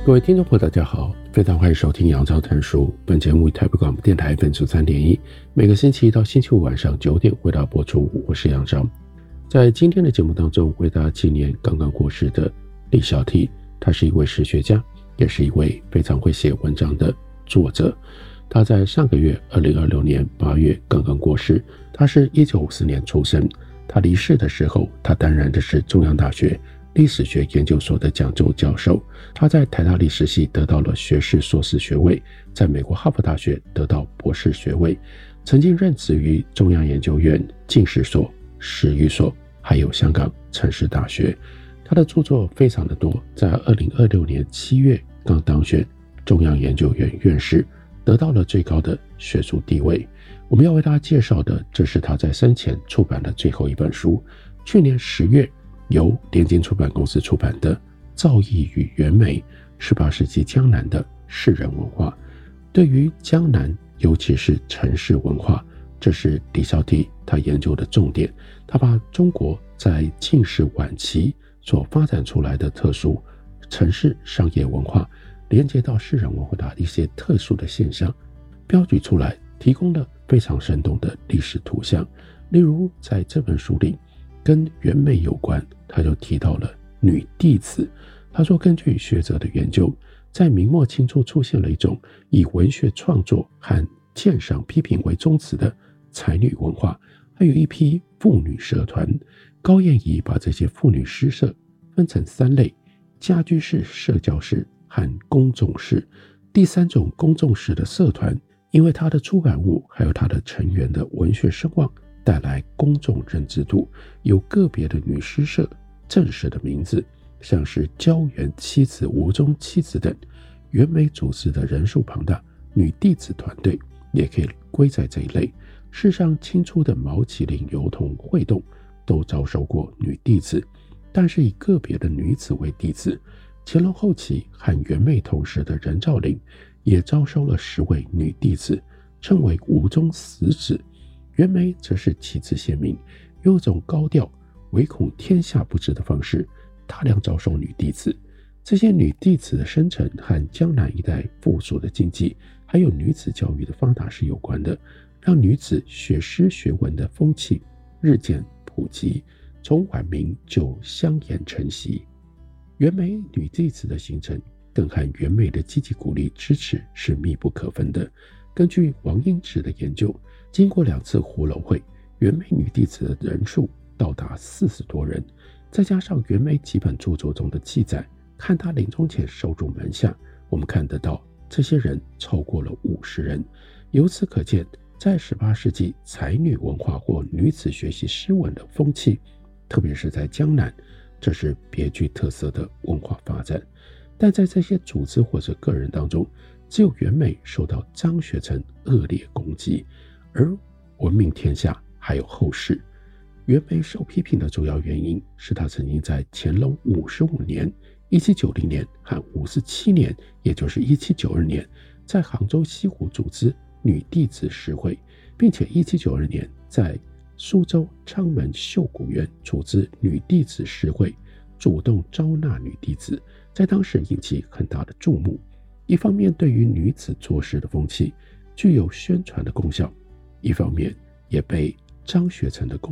各位听众朋友大家好，非常欢迎收听杨照谈书。本节目以台北广播电台分数 3.1， 每个星期一到星期五晚上9点为大家播出。我是杨照。在今天的节目当中，为大家纪念刚刚过世的李小娣。他是一位史学家，也是一位非常会写文章的作者。他在上个月2026年8月刚刚过世。他是1954年出生。他离世的时候，他担任的是中央大学历史学研究所的讲座教授。他在台大历史系得到了学士硕士学位，在美国哈佛大学得到博士学位，曾经任职于中央研究院、进士所、史语所，还有香港城市大学。他的著作非常的多，在2026年7月刚当选中央研究院院士，得到了最高的学术地位。我们要为大家介绍的，这是他在生前出版的最后一本书，去年10月由联经出版公司出版的《造诣与袁枚：18世纪江南的士人文化》。对于江南，尤其是城市文化，这是李小娣他研究的重点。他把中国在近世晚期所发展出来的特殊城市商业文化，连接到士人文化的一些特殊的现象，标举出来，提供了非常生动的历史图像。例如在这本书里，跟袁枚有关，他就提到了女弟子。他说，根据学者的研究，在明末清初出现了一种以文学创作和鉴赏批评为宗旨的才女文化，还有一批妇女社团。高燕仪把这些妇女诗社分成3类：家居式、社交式和公众式。第3种公众式的社团，因为它的出版物还有它的成员的文学声望带来公众认知度，有个别的女诗社正式的名字，像是胶原妻子、吴中妻子等。袁枚组织的人数庞大女弟子团队也可以归在这一类。事实上，清初的毛麒麟、尤彤、惠动都招收过女弟子，但是以个别的女子为弟子。乾隆后期和袁枚同时的任照龄也招收了10位女弟子，称为吴中死子。袁枚则是旗帜鲜明，用一种高调唯恐天下不知的方式大量招收女弟子。这些女弟子的生成和江南一带富庶的经济还有女子教育的发达是有关的，让女子学诗学文的风气日渐普及，从晚明就相沿成习。袁枚女弟子的形成更和袁枚的积极鼓励支持是密不可分的。根据王英直的研究，经过2次胡楼会，袁枚女弟子的人数到达40多人，再加上袁枚几本著作中的记载，看他临终前收入门下，我们看得到这些人超过了50人。由此可见，在18世纪才女文化或女子学习诗文的风气，特别是在江南，这是别具特色的文化发展。但在这些组织或者个人当中，只有袁枚受到张学成恶劣攻击，而闻名天下还有后世。袁枚受批评的主要原因是他曾经在乾隆55年、1790年和57年，也就是1792年，在杭州西湖组织女弟子诗会，并且1792年在苏州昌门秀谷园组织女弟子诗会，主动招纳女弟子，在当时引起很大的注目。一方面对于女子作诗的风气具有宣传的功效，一方面也被张学成的